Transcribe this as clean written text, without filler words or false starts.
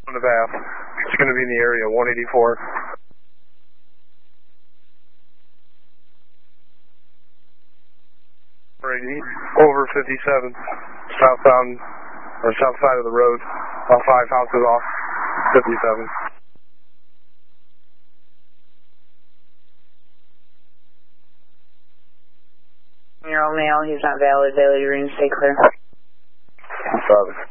On the path. It's going to be in the area, 184. Over 57, southbound, or south side of the road, about 5 houses off, 57. You're all male, he's not valid, Bailey, you're in, stay clear. 7.